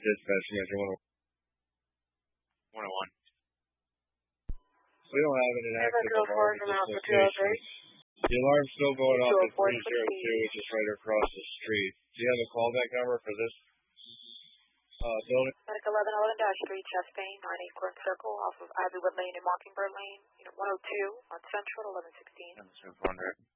Dispatch, Metro 101. We don't have an active alarm at this location. The alarm's still going off at 302, which is right across the street. Do you have a callback number for this building? Medic 1111-3, chest pain, 98 Court Circle, off of Ivywood Lane and Mockingbird Lane, Unit 102 on Central, 1116. 700.